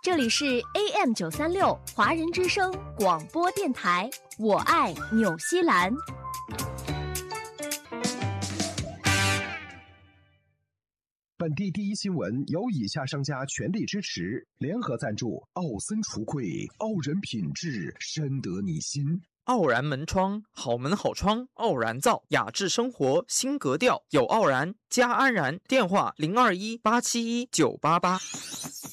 这里是 AM936华人之声广播电台，我爱纽西兰。 本地第一新闻由以下商家全力支持，联合赞助：奥森橱柜，傲人品质，深得你心。 傲然门窗，好门好窗，傲然造，雅致生活新格调，有傲然加安然。电话0218719988。